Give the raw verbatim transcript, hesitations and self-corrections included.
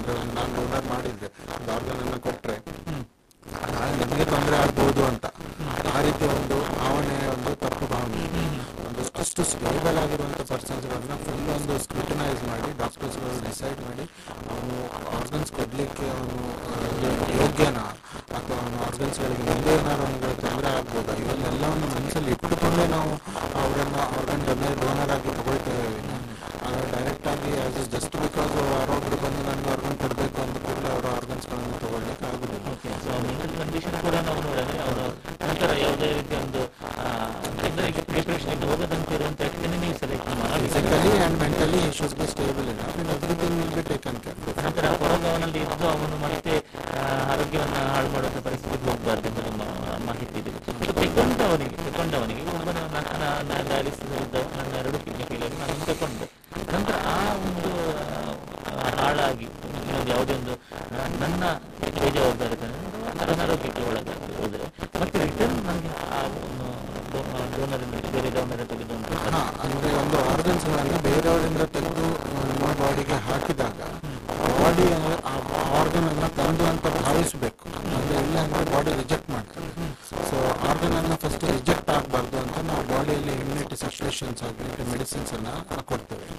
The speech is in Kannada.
ಅಂದರೆ ಒಂದು ನಾನು ಡೋನರ್ ಮಾಡಿದರೆ ಒಂದು ಆರ್ಗನನ್ನು ಕೊಟ್ಟರೆ ನಾಳೆ ನಮಗೆ ತೊಂದರೆ ಆಗ್ಬೋದು ಅಂತ ಆ ರೀತಿ ಒಂದು ಭಾವನೆ, ಒಂದು ತಪ್ಪು ಭಾವನೆ. ಒಂದು ಅಷ್ಟು ಸ್ಟೇಬಲ್ ಆಗಿರುವಂಥ ಪರ್ಸನ್ಸ್ಗಳನ್ನ ಫುಲ್ ಒಂದು ಸ್ಕ್ರೂಟಿನೈಸ್ ಮಾಡಿ ಡಾಕ್ಟರ್ಸ್ಗಳು ಡಿಸೈಡ್ ಮಾಡಿ ಅವನು ಆರ್ಗನ್ಸ್ ಕೊಡಲಿಕ್ಕೆ ಅವನು ಯೋಗ್ಯನಾ ಅಥವಾ ಅವನು ಆರ್ಗನ್ಸ್ಗಳಿಗೆ ಮುಂದೆ ಏನಾದ್ರು ಅವನಿಗೆ ತೊಂದರೆ ಆಗ್ಬೋದಾ, ಇವನ್ನೆಲ್ಲವನ್ನು ಮನಸ್ಸಲ್ಲಿ ಇಟ್ಟುಕೊಂಡೇ ನಾವು ಅವರನ್ನು ಆರ್ಗನ್ ಡೊನೇರ್ ಡೋನರ್ ಆಗಿ ತಗೊಳ್ತೇವೆ. ಡೈರೆಕ್ಟಾಗಿ ಆಸ್ ಇಸ್ ಜಸ್ಟ್ ಬಿಕಾಸ್ ಯಾರೊಬ್ಬರು ಬಂದು ನನಗೆ ಆರ್ಗನ್ ಕೊಡಬೇಕು ಅಂದ ಕೂಡಲೇ ಅವರ ಆರ್ಗನ್ಸ್ಗಳನ್ನು ತಗೊಳ್ಲಿಕ್ಕೆ ಆಗುದಿಲ್ಲ. ಮೆಂಟಲ್ ಕಂಡೀಷನ್ ಕೂಡ ನಾವು ನೋಡಿದ್ರೆ ಅವರ ನಂತರ ಯಾವುದೇ ರೀತಿಯ ಒಂದು ಡಿಪ್ರೆಷನ್ ಹೋಗದಂತೆ ಇರುವಂತ ನೀವು ಸೆಲೆಕ್ಟ್ ಮಾಡಿ physically and mentally issues be stable ಇಲ್ಲ, everything will be taken care. ನಂತರ ಹೊರಗವನಲ್ಲಿ ಇದ್ದು ಅವನು ಮತ್ತೆ ಆರೋಗ್ಯವನ್ನು ಹಾಳು ಮಾಡುವಂಥ ಪರಿಸ್ಥಿತಿಗೆ ಹೋಗಬಾರ್ದು ಎಂಬ ಮಾಹಿತಿ ಇದೆ. ತೆಗೊಂಡವನಿಗೆ ತೆಗೊಂಡವನಿಗೆ ಒಬ್ಬನ ನಾನು ಡಯಾಲಿಸಿಸ್ ನನ್ನ ಎರಡು ಕಿಡ್ನಿ ಫೇಲಿಯರ್ ನಾನು ತಗೊಂಡೆ, ನಂತರ ಆ ಒಂದು ಹಾಳಾಗಿ ಇನ್ನೊಂದು ಯಾವುದೇ ಒಂದು ನನ್ನ ಬೇಜವಾಬ್ದಾರಿತನ ಅನಾರೋಗ್ಯಕ್ಕೆ ಒಳಗಾಗಿ ಹೋದರೆ ಮತ್ತೆ ರಿಟರ್ನ್ ನನಗೆ ಆ ಒಂದು ಡೋನರಿಂದ ಬೇರೆ ಡೋನರ್ ತೆಗೆದುಕೊಂಡು ಅಂದರೆ ಒಂದು ಆರ್ಗನ್ಸ್ಗಳನ್ನು ಬೇರೆಯವರಿಂದ ತೆಗೆದು ನಮ್ಮ ಬಾಡಿಗೆ ಹಾಕಿದಾಗ ಬಾಡಿ ಆ ಆರ್ಗನನ್ನು ತಂದು ಅಂತ ಭಾವಿಸಬೇಕು. ಅಂದರೆ ಇಲ್ಲ ಅಂದರೆ ಬಾಡಿ ರಿಜೆಕ್ಟ್ ಮಾಡ್ತಾರೆ. ಸೊ ಆರ್ಗನನ್ನು ಫಸ್ಟ್ ರಿಜೆಕ್ಟ್ ಆಗಬಾರ್ದು ಅಂತ ನಾವು ಬಾಡಿಯಲ್ಲಿ ಇಮ್ಯುನಿಟಿ ಸಬ್ಸ್ಟಿಟ್ಯೂಷನ್ಸ್ ಆಗಲಿ ಮೆಡಿಸಿನ್ಸನ್ನು ಕೊಡ್ತೇವೆ.